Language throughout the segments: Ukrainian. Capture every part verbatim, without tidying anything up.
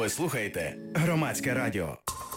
Ви слухаєте Громадське радіо.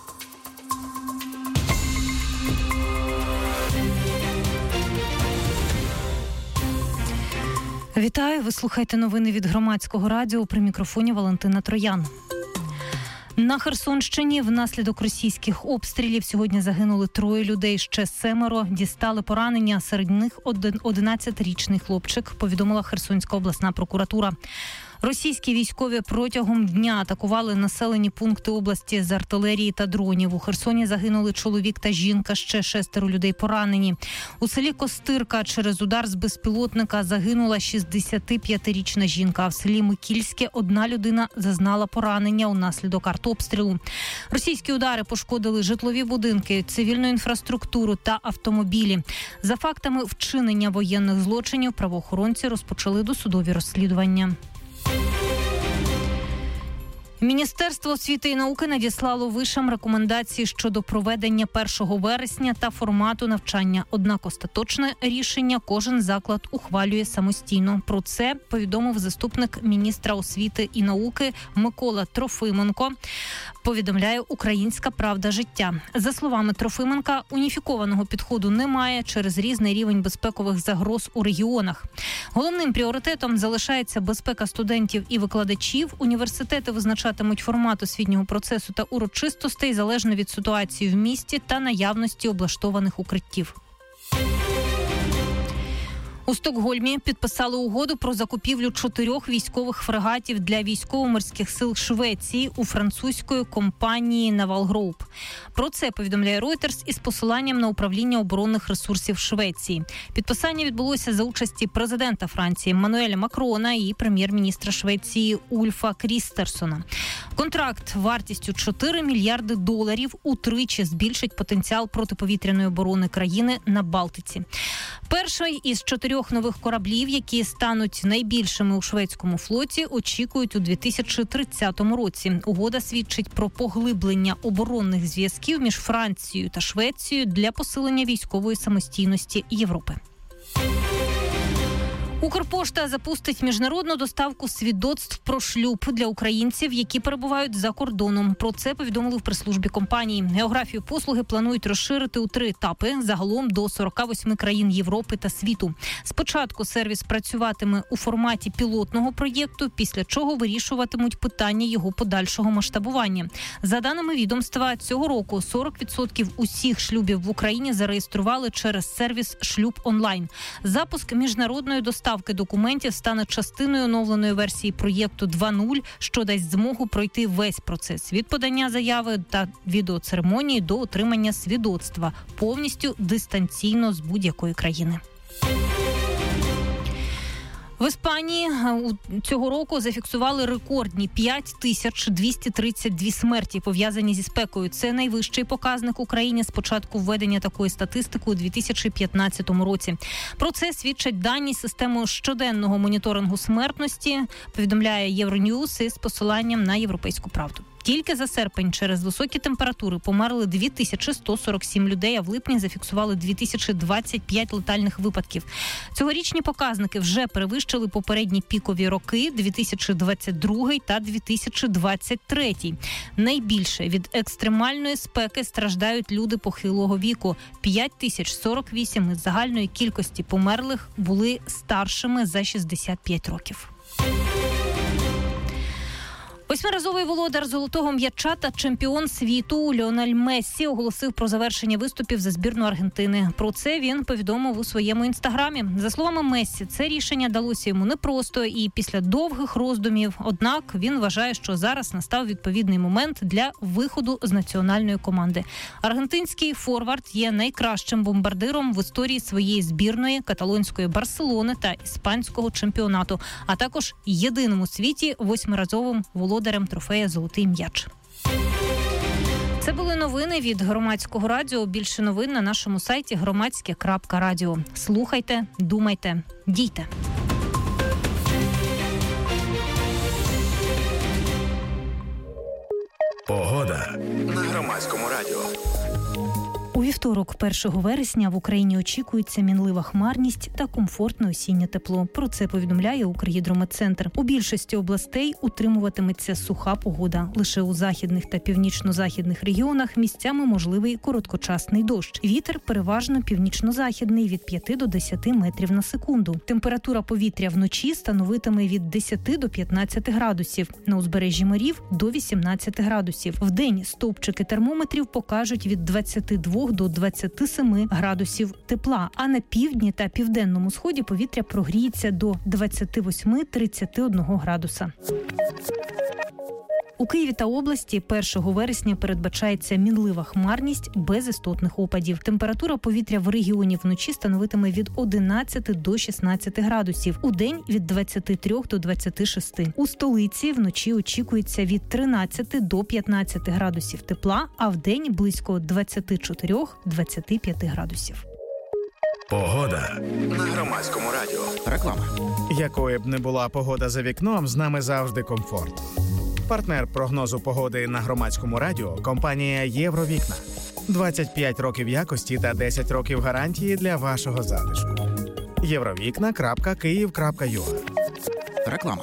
Вітаю, ви слухаєте новини від Громадського радіо, при мікрофоні Валентина Троян. На Херсонщині внаслідок російських обстрілів сьогодні загинули троє людей, ще семеро дістали поранення, серед них одинадцятирічний хлопчик, повідомила Херсонська обласна прокуратура. Російські військові протягом дня атакували населені пункти області з артилерії та дронів. У Херсоні загинули чоловік та жінка, ще шестеро людей поранені. У селі Костирка через удар з безпілотника загинула шістдесятип'ятирічна жінка, а в селі Микільське одна людина зазнала поранення унаслідок артобстрілу. Російські удари пошкодили житлові будинки, цивільну інфраструктуру та автомобілі. За фактами вчинення воєнних злочинів правоохоронці розпочали досудові розслідування. Міністерство освіти і науки надіслало вишам рекомендації щодо проведення першого вересня та формату навчання. Однак остаточне рішення кожен заклад ухвалює самостійно. Про це повідомив заступник міністра освіти і науки Микола Трофименко. Повідомляє «Українська правда життя». За словами Трофименка, уніфікованого підходу немає через різний рівень безпекових загроз у регіонах. Головним пріоритетом залишається безпека студентів і викладачів. Університети визначатимуть формат освітнього процесу та урочистостей залежно від ситуації в місті та наявності облаштованих укриттів. У Стокгольмі підписали угоду про закупівлю чотирьох військових фрегатів для військово-морських сил Швеції у французької компанії Naval Group. Про це повідомляє Reuters із посиланням на управління оборонних ресурсів Швеції. Підписання відбулося за участі президента Франції Еммануеля Макрона і прем'єр-міністра Швеції Ульфа Крістерсона. Контракт вартістю чотири мільярди доларів утричі збільшить потенціал протиповітряної оборони країни на Балтиці. Перший із чотирьох нових кораблів, які стануть найбільшими у шведському флоті, очікують у дві тисячі тридцятому році. Угода свідчить про поглиблення оборонних зв'язків між Францією та Швецією для посилення військової самостійності Європи. Укрпошта запустить міжнародну доставку свідоцтв про шлюб для українців, які перебувають за кордоном. Про це повідомили в прес-службі компанії. Географію послуги планують розширити у три етапи, загалом до сорока восьми країн Європи та світу. Спочатку сервіс працюватиме у форматі пілотного проєкту, після чого вирішуватимуть питання його подальшого масштабування. За даними відомства, цього року сорок відсотків усіх шлюбів в Україні зареєстрували через сервіс «Шлюб онлайн». Запуск міжнародної доставки документів стане частиною оновленої версії проєкту два нуль, що дасть змогу пройти весь процес від подання заяви та відеоцеремонії до отримання свідоцтва повністю дистанційно з будь-якої країни. В Іспанії цього року зафіксували рекордні п'ять тисяч двісті тридцять дві смерті, пов'язані зі спекою. Це найвищий показник у країні з початку введення такої статистики у дві тисячі п'ятнадцятому році. Про це свідчать дані системи щоденного моніторингу смертності, повідомляє Євроньюз із посиланням на «Європейську правду». Тільки за серпень через високі температури померли дві тисячі сто сорок сім людей, а в липні зафіксували дві тисячі двадцять п'ять летальних випадків. Цьогорічні показники вже перевищили попередні пікові роки – дві тисячі двадцять другий та дві тисячі двадцять третій. Найбільше від екстремальної спеки страждають люди похилого віку. п'ять тисяч сорок вісім із загальної кількості померлих були старшими за шістдесят п'ять років. Восьмиразовий володар золотого м'яча та чемпіон світу Ліонель Мессі оголосив про завершення виступів за збірну Аргентини. Про це він повідомив у своєму інстаграмі. За словами Мессі, це рішення далося йому непросто і після довгих роздумів. Однак він вважає, що зараз настав відповідний момент для виходу з національної команди. Аргентинський форвард є найкращим бомбардиром в історії своєї збірної, каталонської Барселони та іспанського чемпіонату, а також єдиним у світі восьмиразовим володарем володарем трофея «Золотий м'яч». Це були новини від Громадського радіо. Більше новин на нашому сайті громадське крапка радіо. Слухайте, думайте, дійте. Погода на Громадському радіо. У вівторок, першого вересня, в Україні очікується мінлива хмарність та комфортне осіннє тепло. Про це повідомляє Укргідрометцентр. У більшості областей утримуватиметься суха погода. Лише у західних та північно-західних регіонах місцями можливий короткочасний дощ. Вітер переважно північно-західний від п'яти до десяти метрів на секунду. Температура повітря вночі становитиме від десяти до п'ятнадцяти градусів. На узбережжі морів – до вісімнадцяти градусів. Вдень стовпчики термометрів покажуть від двадцяти двох до двадцяти семи градусів тепла, а на півдні та південному сході повітря прогріється до двадцяти восьми - тридцяти одного градуса. У Києві та області першого вересня передбачається мінлива хмарність без істотних опадів. Температура повітря в регіоні вночі становитиме від одинадцяти до шістнадцяти градусів. Удень – від двадцяти трьох до двадцяти шести. У столиці вночі очікується від тринадцяти до п'ятнадцяти градусів тепла, а вдень – близько двадцяти чотирьох - двадцяти п'яти градусів. Погода на Громадському радіо. Реклама. Якою б не була погода за вікном, з нами завжди комфорт. Партнер прогнозу погоди на Громадському радіо – компанія «Євровікна». двадцять п'ять років якості та десять років гарантії для вашого затишку. євровікна крапка київ крапка ю а. Реклама.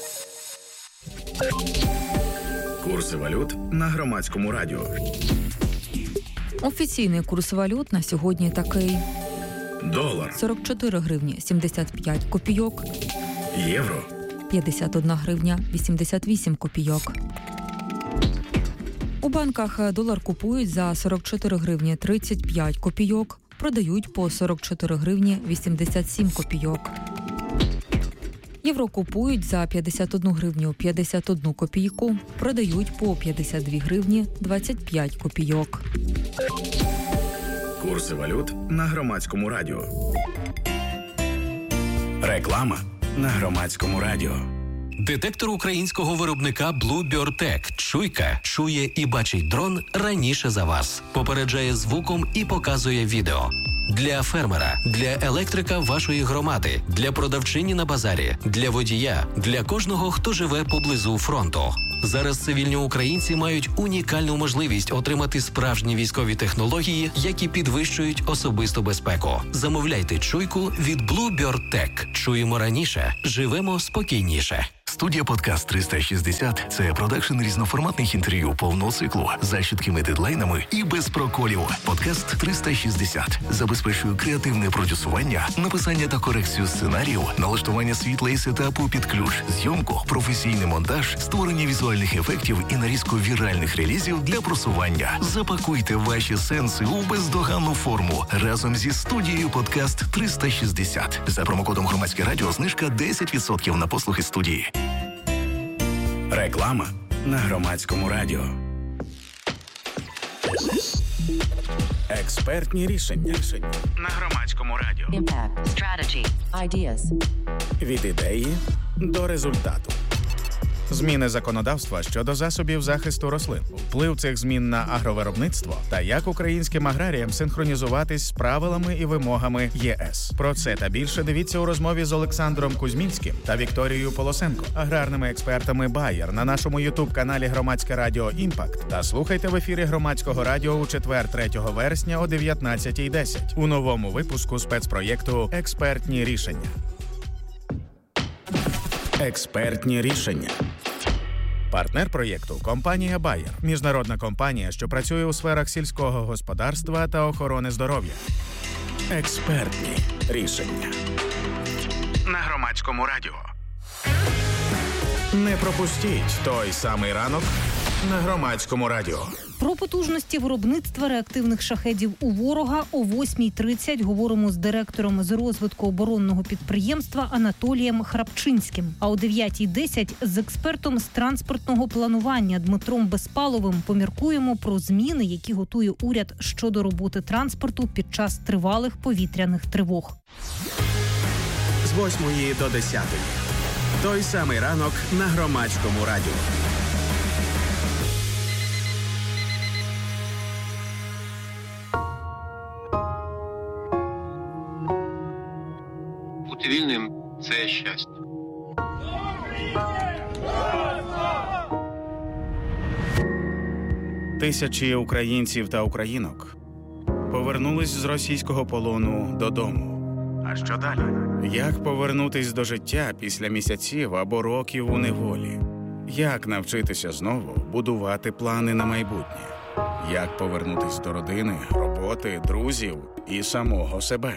Курси валют на Громадському радіо. Офіційний курс валют на сьогодні такий. Долар. сорок чотири гривні сімдесят п'ять копійок. Євро. п'ятдесят одна гривня вісімдесят вісім копійок. У банках долар купують за сорок чотири гривні тридцять п'ять копійок, продають по сорок чотири гривні вісімдесят сім копійок. Євро купують за п'ятдесят одну гривню п'ятдесят одну копійку, продають по п'ятдесят дві гривні двадцять п'ять копійок. Курси валют на Громадському радіо. Реклама на Громадському радіо. Детектор українського виробника BlueBird-Tech чуйка чує і бачить дрон раніше за вас. Попереджає звуком і показує відео. Для фермера, для електрика вашої громади, для продавчині на базарі, для водія, для кожного, хто живе поблизу фронту. Зараз цивільні українці мають унікальну можливість отримати справжні військові технології, які підвищують особисту безпеку. Замовляйте чуйку від BlueBird-Tech. Чуємо раніше, живемо спокійніше. Студія «Подкаст триста шістдесят» – це продакшн різноформатних інтерв'ю повного циклу за чіткими дедлайнами і без проколів. «Подкаст триста шістдесят» забезпечує креативне продюсування, написання та корекцію сценарію, налаштування світла і сетапу під ключ, зйомку, професійний монтаж, створення візуальних ефектів і нарізку віральних релізів для просування. Запакуйте ваші сенси у бездоганну форму разом зі студією «Подкаст триста шістдесят». За промокодом «Громадське радіо» знижка десять відсотків на послуги студії. Реклама на Громадському радіо. Експертні рішення на Громадському радіо. Impact, strategy, ideas. Від ідеї до результату. Зміни законодавства щодо засобів захисту рослин, вплив цих змін на агровиробництво та як українським аграріям синхронізуватись з правилами і вимогами ЄС. Про це та більше дивіться у розмові з Олександром Кузьмінським та Вікторією Полосенко, аграрними експертами Bayer на нашому ютуб-каналі Громадське радіо «Імпакт» та слухайте в ефірі Громадського радіо у четвер, третього вересня о дев'ятнадцятій десять у новому випуску спецпроєкту «Експертні рішення». Експертні рішення. Партнер проєкту – компанія Bayer. Міжнародна компанія, що працює у сферах сільського господарства та охорони здоров'я. Експертні рішення. На Громадському радіо. Не пропустіть той самий ранок на Громадському радіо. Про потужності виробництва реактивних шахедів у ворога о восьмій тридцять говоримо з директором з розвитку оборонного підприємства Анатолієм Храпчинським. А о дев'ятій десять з експертом з транспортного планування Дмитром Безпаловим поміркуємо про зміни, які готує уряд щодо роботи транспорту під час тривалих повітряних тривог. З восьмої до десятої. Той самий ранок на Громадському радіо. Бути вільним – це щастя. Тисячі українців та українок повернулись з російського полону додому. А що далі? Як повернутись до життя після місяців або років у неволі? Як навчитися знову будувати плани на майбутнє? Як повернутись до родини, роботи, друзів і самого себе?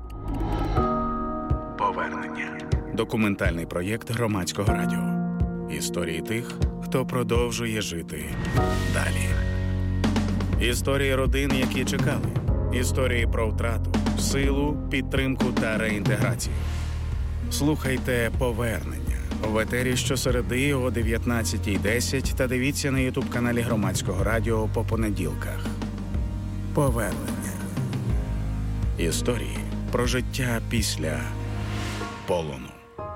Повернення. Документальний проєкт Громадського радіо. Історії тих, хто продовжує жити далі. Історії родин, які чекали. Історії про втрату, силу, підтримку та реінтеграцію. Слухайте «Повернення» в етері щосереди о дев'ятнадцятій десять та дивіться на ютуб-каналі Громадського радіо по понеділках. «Повернення». Історії про життя після полону.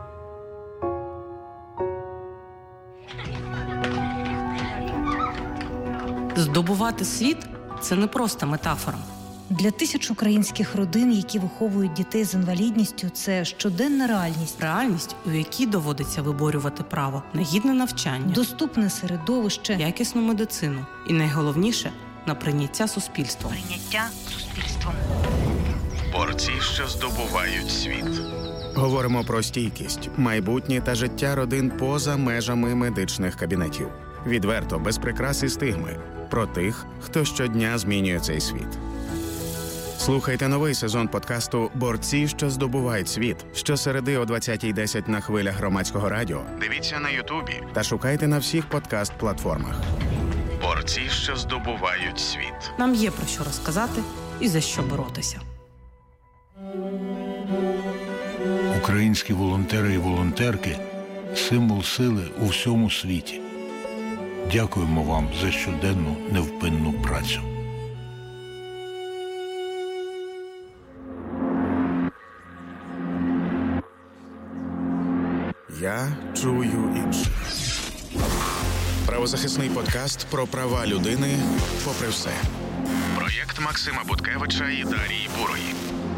Здобувати світ – це не просто метафора. Для тисяч українських родин, які виховують дітей з інвалідністю, це щоденна реальність. Реальність, у якій доводиться виборювати право на гідне навчання, доступне середовище, якісну медицину і, найголовніше, на прийняття суспільством. Прийняття суспільством. Борці, що здобувають світ. Говоримо про стійкість, майбутнє та життя родин поза межами медичних кабінетів. Відверто, без прикрас і стигми. Про тих, хто щодня змінює цей світ. Слухайте новий сезон подкасту «Борці, що здобувають світ» щосереди о двадцятій десять на хвилях Громадського радіо. Дивіться на Ютубі та шукайте на всіх подкаст-платформах. Борці, що здобувають світ. Нам є про що розказати і за що боротися. Українські волонтери і волонтерки – символ сили у всьому світі. Дякуємо вам за щоденну невпинну працю. Я чую інших. Правозахисний подкаст про права людини попри все. Проєкт Максима Буткевича і Дарії Бурої.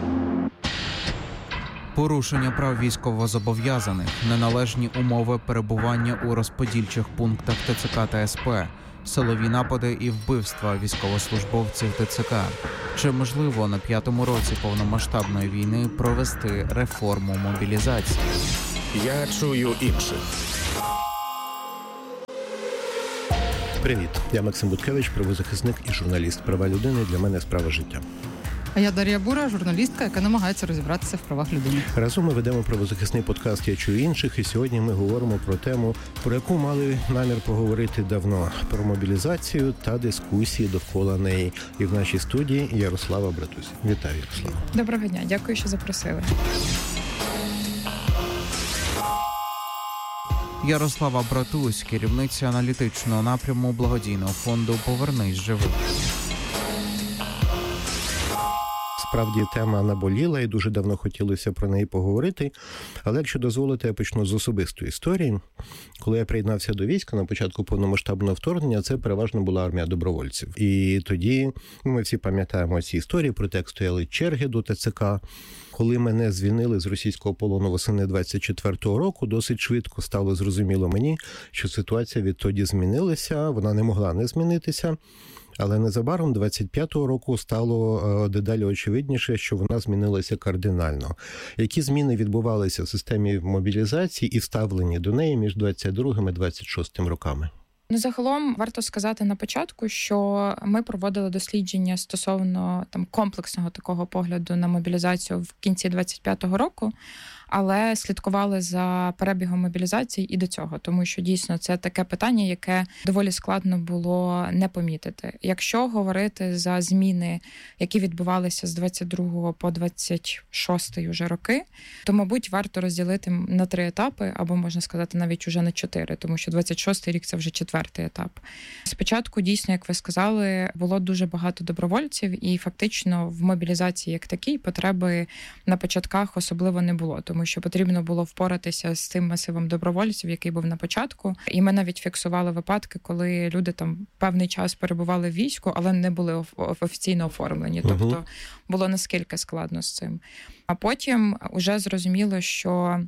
Порушення прав військовозобов'язаних, неналежні умови перебування у розподільчих пунктах ТЦК та СП, силові напади і вбивства військовослужбовців ТЦК. Чи можливо на п'ятому році повномасштабної війни провести реформу мобілізації? Я чую інших. Привіт, я Максим Буткевич, правозахисник і журналіст. Права людини для мене справа життя. А я Дар'я Бура, журналістка, яка намагається розібратися в правах людини. Разом ми ведемо правозахисний подкаст «Я чую інших», і сьогодні ми говоримо про тему, про яку мали намір поговорити давно. Про мобілізацію та дискусії довкола неї. І в нашій студії Ярослава Братусь. Вітаю, Ярослава. Доброго дня, дякую, що запросили. Ярослава Братусь, керівниця аналітичного напряму благодійного фонду «Повернись живим». Справді, тема наболіла і дуже давно хотілося про неї поговорити. Але якщо дозволите, я почну з особистої історії. Коли я приєднався до війська на початку повномасштабного вторгнення, це переважно була армія добровольців. І тоді, ми всі пам'ятаємо ці історії, про те, як стояли черги до ТЦК. Коли мене звільнили з російського полону восени двадцять четвертого року, досить швидко стало зрозуміло мені, що ситуація відтоді змінилася, вона не могла не змінитися. Але незабаром двадцять п'ятого року стало дедалі очевидніше, що вона змінилася кардинально. Які зміни відбувалися в системі мобілізації і ставлені до неї між двадцять другим і двадцять шостим роками? Ну, загалом, варто сказати на початку, що ми проводили дослідження стосовно там комплексного такого погляду на мобілізацію в кінці двадцять п'ятого року, але слідкували за перебігом мобілізації і до цього, тому що дійсно це таке питання, яке доволі складно було не помітити. Якщо говорити за зміни, які відбувалися з двадцять другого по двадцять шостий уже роки, то, мабуть, варто розділити на три етапи, або, можна сказати, навіть уже на чотири, тому що двадцять шостий рік – це вже четвертий етап. Спочатку, дійсно, як ви сказали, було дуже багато добровольців, і фактично в мобілізації як такій потреби на початках особливо не було, тому що потрібно було впоратися з тим масивом добровольців, який був на початку. І ми навіть фіксували випадки, коли люди там певний час перебували в війську, але не були офіційно оформлені. Тобто uh-huh. було наскільки складно з цим. А потім уже зрозуміло, що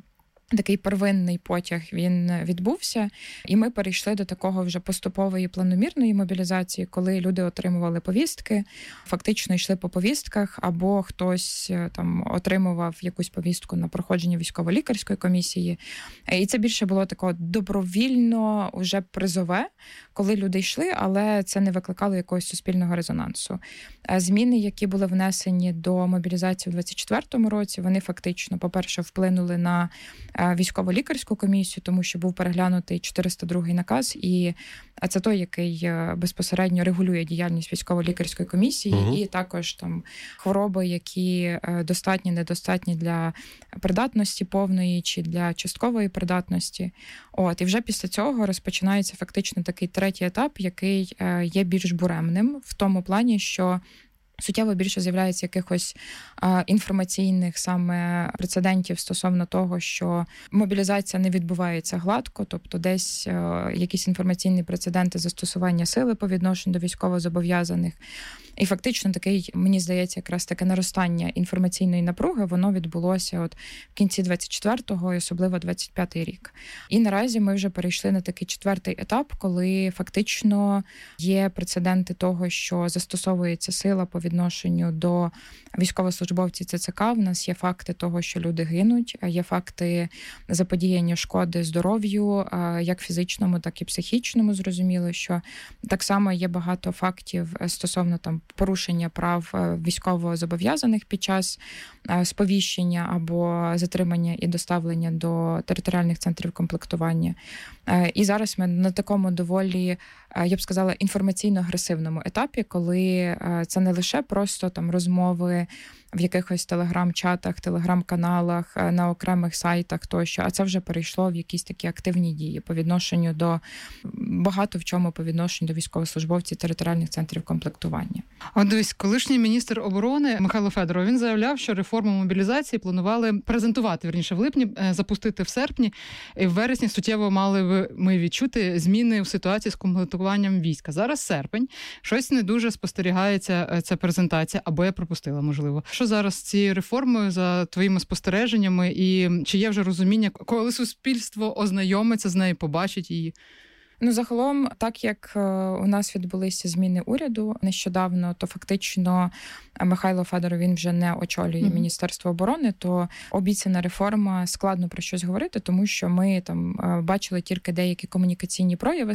такий первинний потяг, він відбувся, і ми перейшли до такого вже поступової планомірної мобілізації, коли люди отримували повістки, фактично йшли по повістках, або хтось там отримував якусь повістку на проходження військово-лікарської комісії. І це більше було такого добровільно, уже призове, коли люди йшли, але це не викликало якогось суспільного резонансу. Зміни, які були внесені до мобілізації в двадцять четвертому році, вони фактично, по-перше, вплинули на військово-лікарську комісію, тому що був переглянутий чотириста другий наказ, і це той, який безпосередньо регулює діяльність військово-лікарської комісії, угу. і також там хвороби, які достатні, недостатні для придатності повної чи для часткової придатності. От, і вже після цього розпочинається фактично такий третій етап, який є більш буремним в тому плані, що суттєво більше з'являється якихось а, інформаційних саме прецедентів стосовно того, що мобілізація не відбувається гладко, тобто десь а, якісь інформаційні прецеденти застосування сили по відношенню до військовозобов'язаних. І фактично такий, мені здається, якраз таке наростання інформаційної напруги, воно відбулося от в кінці двадцять четвертого і особливо двадцять п'ятий рік. І наразі ми вже перейшли на такий четвертий етап, коли фактично є прецеденти того, що застосовується сила по відношенню до військовослужбовців ЦЦК. В нас є факти того, що люди гинуть, є факти заподіяння шкоди здоров'ю, як фізичному, так і психічному. Зрозуміло, що так само є багато фактів стосовно там порушення прав військовозобов'язаних під час сповіщення або затримання і доставлення до територіальних центрів комплектування. І зараз ми на такому доволі, я б сказала, інформаційно-агресивному етапі, коли це не лише просто там розмови в якихось телеграм-чатах, телеграм-каналах, на окремих сайтах тощо, а це вже перейшло в якісь такі активні дії по відношенню до, багато в чому по відношенню до військовослужбовців територіальних центрів комплектування. От дивись, колишній міністр оборони Михайло Федоров, він заявляв, що реформу мобілізації планували презентувати, вірніше, в липні, запустити в серпні, і в вересні суттєво мали ми відчути зміни у ситуації з комплектуванням війська. Зараз серпень, щось не дуже спостерігається ця презентація, або я пропустила, можливо. Що зараз з цією реформою, за твоїми спостереженнями, і чи є вже розуміння, коли суспільство ознайомиться з нею, побачить її? Ну, загалом, так як у нас відбулися зміни уряду нещодавно, то фактично Михайло Федоров, він вже не очолює mm-hmm. Міністерство оборони, то обіцяна реформа, складно про щось говорити, тому що ми там бачили тільки деякі комунікаційні прояви